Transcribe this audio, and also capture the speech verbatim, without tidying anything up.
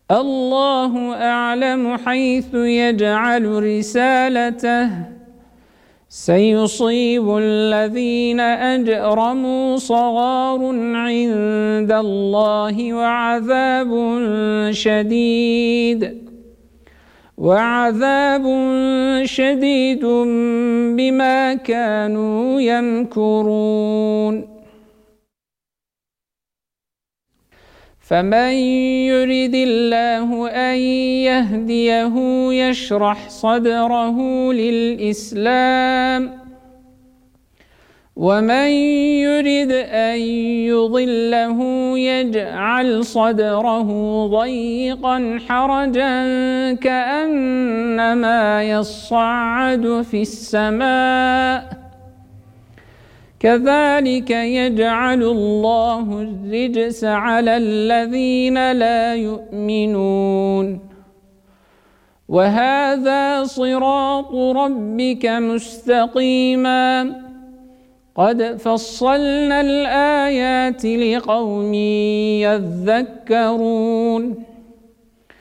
الله أعلم حيث يجعل رسالته سيصيب الذين أجرموا صغار عند الله وعذاب شديد وعذاب شديد بما كانوا يمكرون فمن يرد الله أن يهديه يشرح صدره للإسلام ومن يرد أن يضله يجعل صدره ضيقا حرجا كأنما يصعد في السماء كذلك يجعل الله الرجس على الذين لا يؤمنون وهذا صراط ربك مستقيما قد فصلنا الآيات لقوم يذكرون